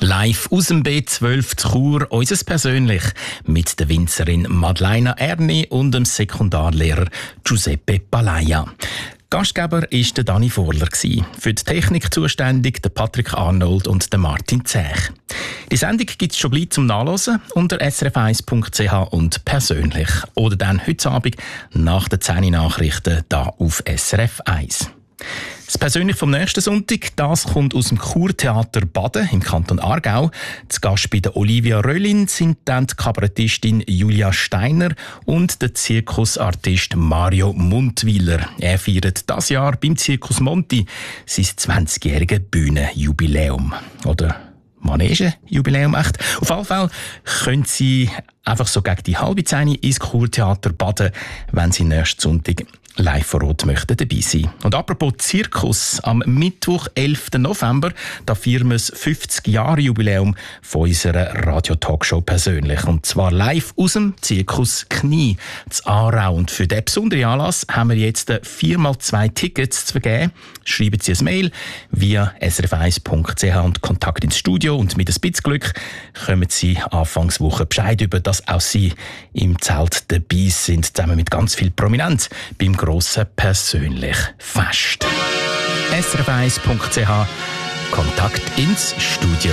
Live aus dem B12 zu Chur, unseres persönlich, mit der Winzerin Madeleine Erni und dem Sekundarlehrer Giuseppe Palaia. Gastgeber war der Dani Vorler. Für die Technik zuständig der Patrick Arnold und der Martin Zech. Die Sendung gibt es schon bald zum Nachlesen unter srf1.ch und persönlich. Oder dann heute Abend nach den 10 Nachrichten hier auf SRF 1. Das Persönlich vom nächsten Sonntag, das kommt aus dem Kurtheater Baden im Kanton Aargau. Zu Gast bei der Olivia Röllin sind dann die Kabarettistin Julia Steiner und der Zirkusartist Mario Muntwiler. Er feiert dieses Jahr beim Zirkus Monti sein 20-jähriges Bühnenjubiläum. Oder Manege-Jubiläum echt. Auf jeden Fall können Sie einfach so gegen die 9:30 ins Kurtheater Baden, wenn Sie nächsten Sonntag live vor Ort möchten dabei sein. Und apropos Zirkus, am Mittwoch, 11. November, da feiern wir das 50-Jahre-Jubiläum von unserer Radio-Talkshow persönlich. Und zwar live aus dem Zirkus Knie zu Aarau. Und für diesen besonderen Anlass haben wir jetzt 4x2 Tickets zu vergeben. Schreiben Sie ein Mail via srf1.ch und Kontakt ins Studio. Und mit ein bisschen Glück kommen Sie Anfangswoche Bescheid über, dass auch Sie im Zelt dabei sind, zusammen mit ganz viel Prominenz beim grossen persönlich Fest. srf1.ch Kontakt ins Studio.